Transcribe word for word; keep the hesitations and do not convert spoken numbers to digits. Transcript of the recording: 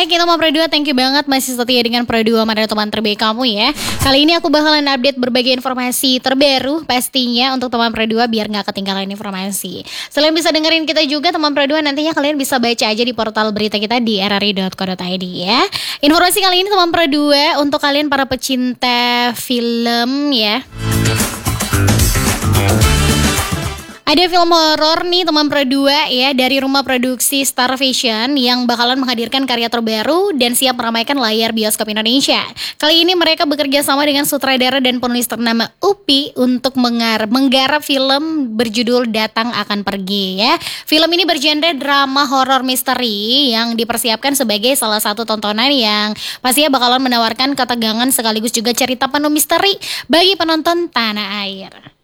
kita mau Pro dua, thank you banget masih setia dengan Pro dua Mana teman terbaik kamu ya. Kali ini aku bakalan update berbagai informasi terbaru pastinya untuk teman Pro dua biar gak ketinggalan informasi. Selain bisa dengerin kita juga teman Pro dua, nantinya kalian bisa baca aja di portal berita kita di r r i dot co dot i d ya. Informasi kali ini teman Pro dua untuk kalian para pecinta film ya. Ada film horor nih teman Pro dua ya dari rumah produksi Star Vision yang bakalan menghadirkan karya terbaru dan siap meramaikan layar bioskop Indonesia. Kali ini mereka bekerja sama dengan sutradara dan penulis ternama Upi untuk mengar- menggarap film berjudul Datang Akan Pergi ya. Film ini bergenre drama horor misteri yang dipersiapkan sebagai salah satu tontonan yang pastinya bakalan menawarkan ketegangan sekaligus juga cerita penuh misteri bagi penonton tanah air.